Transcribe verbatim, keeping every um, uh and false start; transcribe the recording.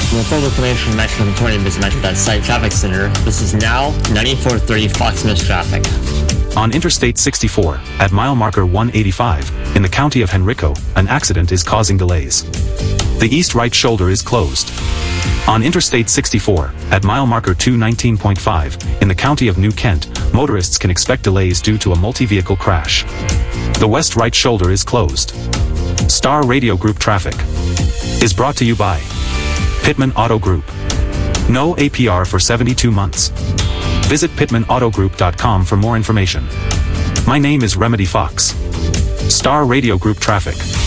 For full information on Metro twenty, visit Metro dot site Traffic Center. This is now ninety-four thirty Fox Miss traffic. On Interstate sixty-four, at mile marker one eighty-five, in the county of Henrico, an accident is causing delays. The east right shoulder is closed. On Interstate sixty-four, at mile marker two nineteen point five, in the county of New Kent, motorists can expect delays due to a multi-vehicle crash. The west right shoulder is closed. Star Radio Group traffic is brought to you by Pittman Auto Group. No A P R for seventy-two months. Visit pittman auto group dot com for more information. My name is Remedy Fox. Star Radio Group traffic.